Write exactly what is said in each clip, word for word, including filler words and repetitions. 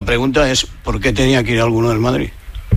pregunta es, ¿por qué tenía que ir alguno del Madrid?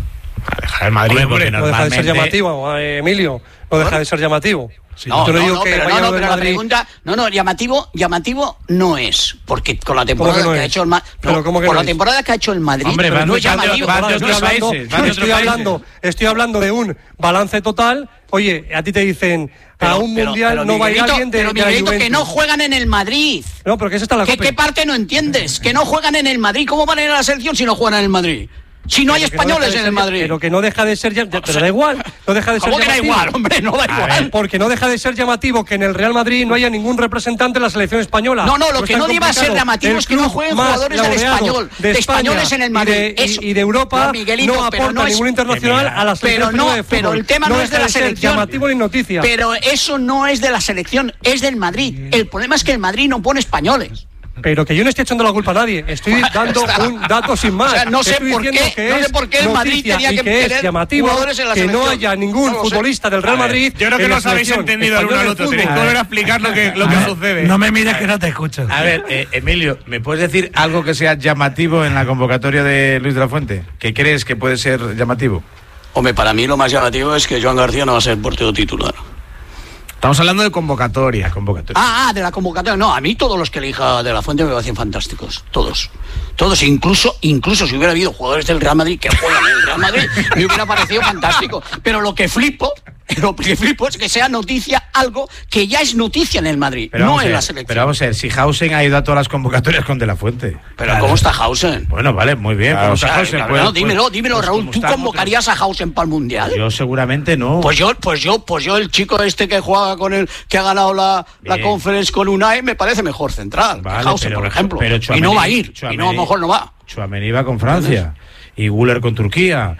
A dejar el Madrid, hombre, porque no deja de ser normalmente... llamativo, eh, Emilio, no deja de ser llamativo. Sí, no, yo no, no, digo no, que pero, vaya no, no, del pero la Madrid. pregunta, no, no, llamativo, llamativo no es, porque con la temporada ¿Cómo que no que ha es? hecho el Madrid, Pero no, ¿cómo que por no la es? temporada que ha hecho el Madrid, Hombre, pero van no de- es llamativo. van de Estoy otros hablando, países, van de estoy otros hablando, países. estoy hablando de un balance total. Oye, a ti te dicen Pero, a un pero, mundial pero, no va a ir Miguelito, alguien de, pero de la Miguelito, Juventus. que no juegan en el Madrid. No, pero que esa está la ¿Qué, Copa. ¿Qué parte no entiendes? Que no juegan en el Madrid. ¿Cómo van a ir a la selección si no juegan en el Madrid? Si no hay Pero que no españoles deja de en el ser- Madrid. Pero que no deja de ser... ya- Pero da igual, no deja de ser ¿Cómo que da llamativo. igual, hombre? No da A igual. ver, Porque no deja de ser llamativo que en el Real Madrid no haya ningún representante de la selección española. No, no, lo es que tan no debe ser complicado. llamativo El es que no club jueguen más jugadores del laureado español, de España españoles en el y Madrid. de- Y, Eso- y de Europa No, Miguelito, no pero aporta no es- ningún internacional Mira, a la selección pero no, española de fútbol. pero el tema no es de la deja ser selección. llamativo ni noticia. Pero eso no es de la selección, es del Madrid. El problema es que el Madrid no pone españoles. Pero que yo no estoy echando la culpa a nadie. Estoy dando un dato sin más. O sea, no sé Estoy por diciendo qué- que no sé es por qué el Madrid noticia tenía y que que es tener llamativo jugadores en la que no selección. haya ningún No lo sé. futbolista del Real A ver, Madrid. yo creo que en no la os habéis selección entendido el uno al española otro. de Tenéis que fútbol. volver a explicar lo que, lo que sucede. No me mires que no te escucho. A ver, eh, Emilio, ¿me puedes decir algo que sea llamativo en la convocatoria de Luis de la Fuente? ¿Qué crees que puede ser llamativo? Hombre, para mí lo más llamativo es que Joan García no va a ser portero titular. Estamos hablando de convocatoria, convocatoria. Ah, ah, de la convocatoria. No, a mí todos los que elija de la Fuente me parecen fantásticos. Todos. Todos, incluso, incluso si hubiera habido jugadores del Real Madrid que juegan en el Real Madrid, me hubiera parecido fantástico. Pero lo que flipo, lo que flipo es que sea noticia algo que ya es noticia en el Madrid, Pero no vamos a en ver, la selección. Pero vamos a ver, si Hausen ha ido a todas las convocatorias con De la Fuente. Pero Claro. ¿cómo está Hausen? Bueno, vale, muy bien. Claro, ¿Cómo o está sea, Hausen? claro, Pues- no, dímelo, pues- dímelo, pues Raúl. como ¿Tú están convocarías a Hausen para el Mundial? otros. Yo seguramente no. Pues yo, pues yo, pues yo, el chico este que juega con el, que ha ganado la, la Bien. Conference con Unai, me parece mejor central. Vale, que Hausen, pero- por ejemplo. pero y Tchouaméni- no va a ir. Tchouaméni- y no, a lo mejor no va. Tchouaméni va con Francia. Y Güler con Turquía.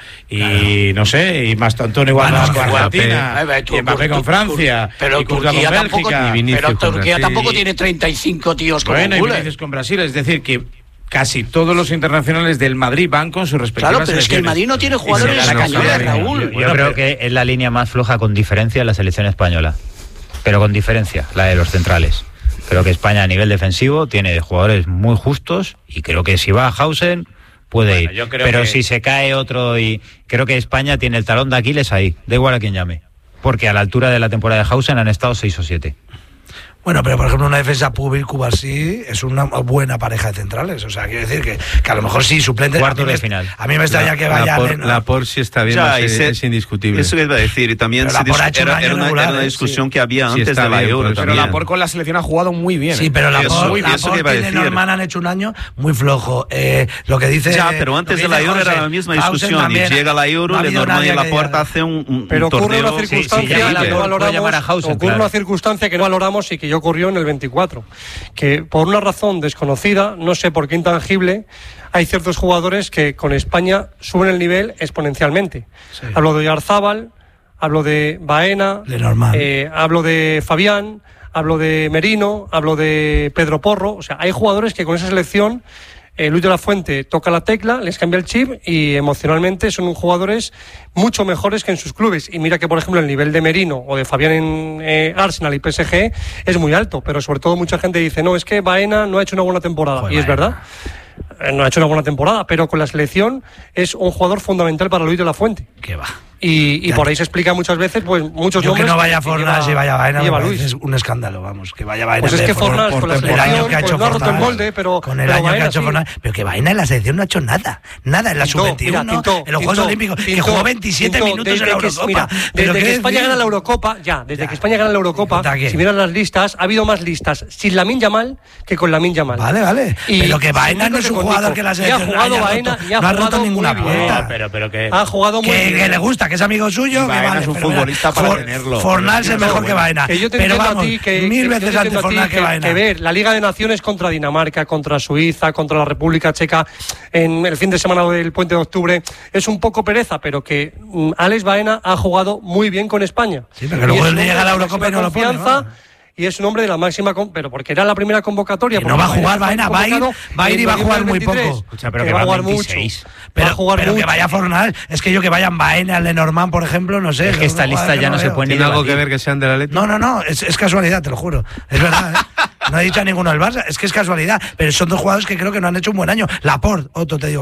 Y no sé, y más Antonio igual Bueno, con Mbappé. Argentina. Eh, eh, tú- Y Mbappé tú- con Francia. Pero y Courtois Turquía con tampoco, Bélgica. Y Vinicius pero con Turquía Brasil. tampoco tiene treinta y cinco tíos como Bueno, y Güler. Vinicius con Brasil. Es decir, que casi todos los internacionales del Madrid van con sus respectivas Claro, pero es que el selecciones. Madrid no tiene Y se jugadores dan españoles, opciones. Raúl. Yo, yo Bueno, creo pero- que es la línea más floja con diferencia la selección española, pero con diferencia, la de los centrales. Creo que España a nivel defensivo tiene jugadores muy justos y creo que si va a Hausen puede Bueno, ir. yo creo Pero que- si se cae otro y creo que España tiene el talón de Aquiles ahí, da igual a quien llame. Porque a la altura de la temporada de Hausen han estado seis o siete. Bueno, pero por ejemplo una defensa Pubil Cubarsí es una buena pareja de centrales. O sea, quiero decir que, que a lo mejor sí, suplente. Cuartos a mí me- de final. A mí me extraña que La, vaya. por, en- la por sí está bien, Ya, es, ese- es indiscutible. Eso que iba a decir, y también Pero se Laporte dis- ha hecho un era, año era una, regular, era una ¿eh? discusión Sí. que había Sí, antes está de la bien, Euro por eso. Pero también. Laporte con la selección ha jugado muy bien. Sí, pero la Eso, por, muy bien, eso que iba a y decir. Lenormand han hecho un año muy flojo. Eh, lo que dice. Ya, pero antes lo de que la dice Euro era Hausen, la misma Hausen discusión, y también, llega la Euro, no ha habido Lenormand y nadie que Laporte diga- hace un, un, Pero un ocurre torneo. una circunstancia llama que la no Laporte, puede valoramos, llamar a Hausen, ocurre claro. una circunstancia que no valoramos y que ya ocurrió en el veinticuatro, que por una razón desconocida, no sé por qué intangible, hay ciertos jugadores que con España suben el nivel exponencialmente. Sí. Hablo de Yarzábal, hablo de Baena, Lenormand. eh, hablo de Fabián, hablo de Merino, hablo de Pedro Porro. O sea, hay jugadores que con esa selección eh, Luis de la Fuente toca la tecla, les cambia el chip y emocionalmente son jugadores mucho mejores que en sus clubes. Y mira que, por ejemplo, el nivel de Merino o de Fabián en eh, Arsenal y P S G es muy alto, pero sobre todo mucha gente dice, no, es que Baena no ha hecho una buena temporada. Joder, y es Baena. verdad. Eh, No ha hecho una buena temporada, pero con la selección es un jugador fundamental para Luis de la Fuente. Que va. Y, y Ya. por ahí se explica muchas veces, pues, muchos Yo que nombres no vaya que Fornals lleva- y vaya Baena que me lleva parece Luis. un escándalo, vamos, que vaya Baena. Pues es de que por- Fornals por con la temporada. selección, El año que ha pues hecho no ha roto el Fornals, molde, pero- con el pero año que Baena ha hecho sí. Fornals, pero que Baena en la selección no ha hecho nada, nada en la Tintó, sub veintiuno, mira, Tintó, en los Juegos Tintó, Olímpicos, que Tintó, jugó veintisiete Tintó, minutos en desde la que- Eurocopa. mira, Pero desde ¿qué que España decir? gana la Eurocopa, ya, desde Ya. que España gana la Eurocopa, ¿Contra quién? si miran las listas, ha habido más listas sin Lamine Yamal que con Lamine Yamal. Vale, vale. Y Pero que Baena no es según un lo jugador dijo, que la y ha selección jugado haya Baena roto, y ha no ha roto jugado ninguna muy bien. puerta. No, pero, pero que... Ha jugado muy Que, bien. que le gusta, que es amigo suyo, que Baena vale, es un pero mira, futbolista para For- tenerlo. Fornals es Pero mejor bueno, que Baena. Que yo te Pero entiendo vamos, a ti que, mil que- veces yo te antes entiendo a ti Fornals que que, Baena. que ver la Liga de Naciones contra Dinamarca, contra Suiza, contra la República Checa en el fin de semana del Puente de Octubre es un poco pereza, pero que mm, Alex Baena ha jugado muy bien con España. Sí, pero que luego Y es él un llega a la hombre de Eurocopa y no máxima lo pone, confianza, ¿no? Y es un hombre de la máxima, con- pero porque era la primera convocatoria. Que no porque va a jugar fue Baena, va a ir- convocado va a ir y en va a jugar noviembre muy del poco. veintitrés. Escucha, pero que que va a van jugar veintiséis. mucho. Pero, va a jugar pero que mucho. vaya Fornals, es que yo que vayan Baena, al Lenormand, por ejemplo, no sé. Es que es esta un lista jugador que ya no se veo. puede ni ¿Tiene algo que debatir. ver que sean del Atlético? No, no, no, es, es casualidad, te lo juro. Es verdad, ¿eh? No he dicho a ninguno del Barça, es que es casualidad. Pero son dos jugadores que creo que no han hecho un buen año. Laporte, otro te digo.